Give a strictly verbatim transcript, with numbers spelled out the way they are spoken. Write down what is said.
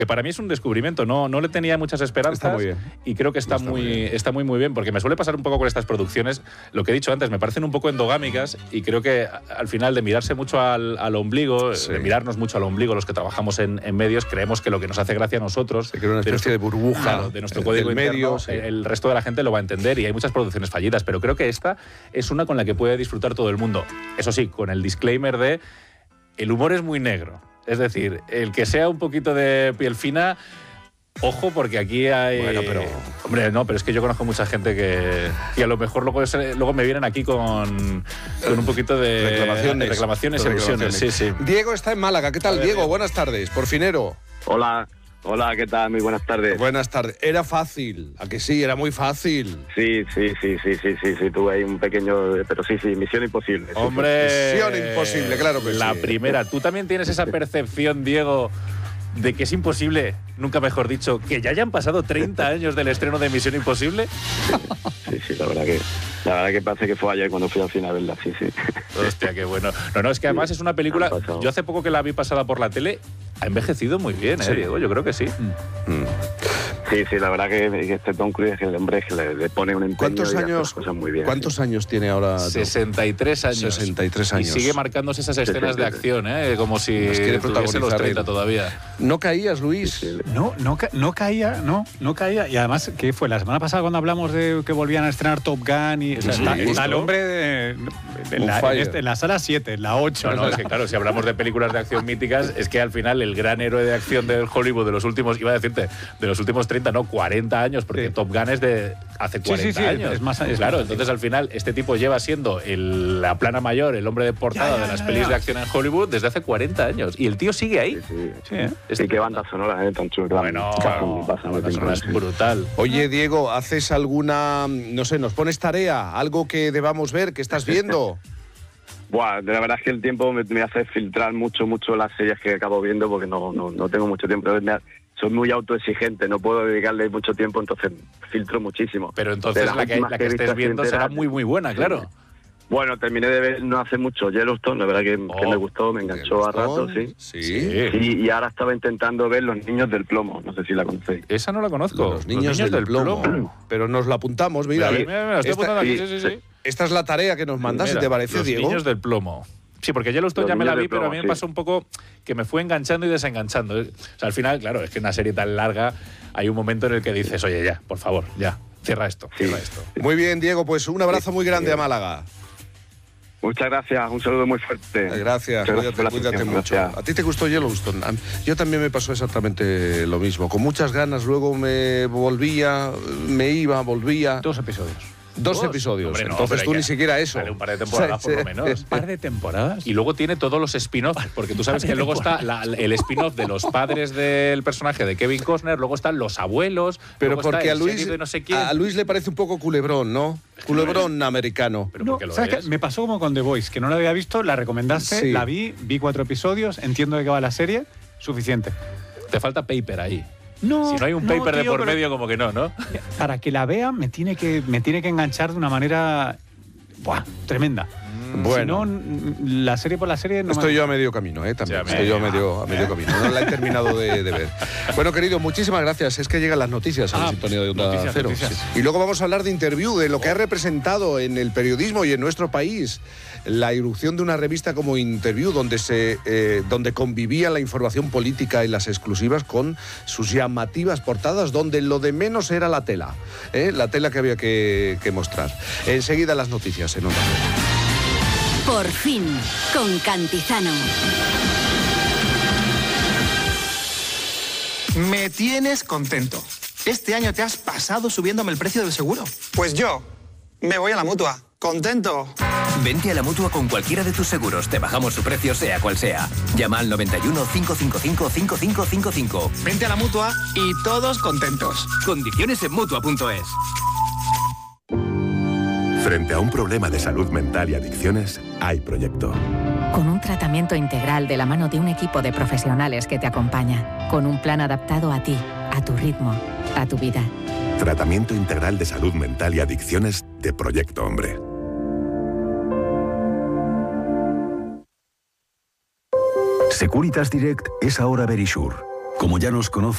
Que para mí es un descubrimiento, no, no le tenía muchas esperanzas. Está muy bien. Y creo que está, está, muy, muy está muy muy bien, porque me suele pasar un poco con estas producciones, lo que he dicho antes, me parecen un poco endogámicas y creo que al final de mirarse mucho al, al ombligo, sí. de mirarnos mucho al ombligo los que trabajamos en, en medios, creemos que lo que nos hace gracia a nosotros, se crea una especie de, nuestro, de burbuja, claro, de nuestro código interno, medio, sí. el resto de la gente lo va a entender y hay muchas producciones fallidas, pero creo que esta es una con la que puede disfrutar todo el mundo. Eso sí, con el disclaimer de el humor es muy negro. Es decir, el que sea un poquito de piel fina, ojo, porque aquí hay... Bueno, pero... Hombre, no, pero es que yo conozco mucha gente que, que a lo mejor luego, luego me vienen aquí con, con un poquito de... Reclamaciones. Reclamaciones y alusiones, sí, sí. Diego está en Málaga. ¿Qué tal, ver, Diego? Buenas tardes, por finero. Hola. Hola, ¿qué tal? Muy buenas tardes. Buenas tardes. Era fácil, ¿a que sí? Era muy fácil. Sí, sí, sí, sí, sí, sí, sí, tuve ahí un pequeño... Pero sí, sí, Misión Imposible. Sí, Hombre... Sí. Misión Imposible, claro que la sí. La primera. ¿Tú también tienes esa percepción, Diego, de que es imposible, nunca mejor dicho, que ya hayan pasado treinta años del estreno de Misión Imposible? Sí, sí, la verdad que... La verdad que parece que fue ayer cuando fui al cine a verla, sí, sí. Hostia, qué bueno. No, no, es que además sí, es una película... Yo hace poco que la vi pasada por la tele, ha envejecido muy bien, ¿eh, sí. Diego? Yo creo que sí. Mm. Sí, sí, la verdad que, que este Tom Cruise, que el hombre que le, le pone un empeño ¿Cuántos y años, hace cosas muy bien. ¿Cuántos sí. años tiene ahora? sesenta y tres años. sesenta y tres años. Y sigue marcándose esas escenas de acción, ¿eh? Como si tuviese los treinta todavía. ¿No caías, Luis? Sí, sí. No, no, no caía, no, no caía. Y además, ¿qué fue? La semana pasada cuando hablamos de que volvían a estrenar Top Gun y... O sea, sí, está, sí, está el hombre de, en, la, en, este, en la sala siete, en la ocho. No, no, es que claro, si hablamos de películas de acción míticas, es que al final el gran héroe de acción del Hollywood de los últimos, iba a decirte, de los últimos treinta, no, cuarenta años, porque sí. Top Gun es de hace cuarenta sí, sí, sí, años. Es más, es claro, más, entonces al final este tipo lleva siendo el, la plana mayor, el hombre de portada ya, ya, de las ya, pelis ya. de acción en Hollywood desde hace cuarenta años. Y el tío sigue ahí. Sí, sí. sí, ¿eh? sí qué banda sonora, ¿eh? Tan chula. Bueno, claro, la banda sonora es brutal. Oye, Diego, ¿haces alguna, no sé, nos pones tarea? ¿Algo que debamos ver, que estás viendo? Buah, la verdad es que el tiempo me, me hace filtrar mucho, mucho las series que acabo viendo porque no, no, no tengo mucho tiempo. Me, soy muy autoexigente, no puedo dedicarle mucho tiempo, entonces filtro muchísimo. Pero entonces la que, la que estés viendo será muy, muy buena, claro. Bueno, terminé de ver no hace mucho Yellowstone, la verdad que, oh, que me gustó, me enganchó a rato, sí. Sí. sí. Y ahora estaba intentando ver Los Niños del Plomo, no sé si la conocéis. Esa no la conozco. Los Niños, Los niños del, del plomo. plomo. Pero nos la apuntamos, mira. mira, mira, mira estoy esta, aquí, sí, sí, sí. Esta es la tarea que nos mandas, si te parece, Los Diego. Los Niños del Plomo. Sí, porque Yellowstone ya me la vi, plomo, pero a mí me sí. pasó un poco que me fue enganchando y desenganchando. O sea, al final, claro, es que una serie tan larga, hay un momento en el que dices, oye, ya, por favor, ya, cierra esto, sí. cierra esto. Muy bien, Diego, pues un abrazo muy grande sí. a Málaga. Muchas gracias, un saludo muy fuerte. Gracias, cuídate, cuídate, cuídate mucho. Gracias. ¿A ti te gustó Yellowstone? Yo también me pasó exactamente lo mismo. Con muchas ganas, luego me volvía, me iba, volvía. Dos episodios. Dos, Dos episodios, Hombre, no, entonces tú ni siquiera eso. Vale, un par de temporadas por lo menos. ¿Un par de temporadas? Y luego tiene todos los spin-offs, porque tú sabes que luego está la, el spin-off de los padres del personaje de Kevin Costner, luego están los abuelos, pero porque está a Luis, de no sé quién. a Luis le parece un poco culebrón, ¿no? Es que culebrón no americano. Pero no, lo ¿sabes qué? Me pasó como con The Voice, que no la había visto, la recomendaste, sí. la vi, vi cuatro episodios, entiendo de qué va la serie, suficiente. Te falta paper ahí. No, si no hay un paper no, tío, de por medio, como que no, ¿no? Para que la vea me tiene que, me tiene que enganchar de una manera buah, tremenda. Bueno, si no, la serie por la serie no estoy me... yo a medio camino, ¿eh? También. Sí, a estoy yo a medio, a medio camino. No la he terminado de, de ver. Bueno, querido, muchísimas gracias. Es que llegan las noticias a la ah, sintonía de Onda noticias, Cero. Noticias. Sí. Y luego vamos a hablar de Interview, de lo que ha representado en el periodismo y en nuestro país la irrupción de una revista como Interview, donde se eh, donde convivía la información política y las exclusivas con sus llamativas portadas, donde lo de menos era la tela, ¿eh? la tela que había que, que mostrar. Enseguida las noticias en Onda Cero. Por fin, con Cantizano. Me tienes contento. Este año te has pasado subiéndome el precio del seguro. Pues yo me voy a la Mutua. ¡Contento! Vente a la Mutua con cualquiera de tus seguros. Te bajamos su precio, sea cual sea. Llama al noventa y uno, cinco cinco cinco, cinco cinco cinco cinco. Vente a la Mutua y todos contentos. Condiciones en Mutua punto es. Frente a un problema de salud mental y adicciones, hay proyecto. Con un tratamiento integral de la mano de un equipo de profesionales que te acompaña. Con un plan adaptado a ti, a tu ritmo, a tu vida. Tratamiento integral de salud mental y adicciones de Proyecto Hombre. Securitas Direct es ahora Verisure. Como ya nos conoce,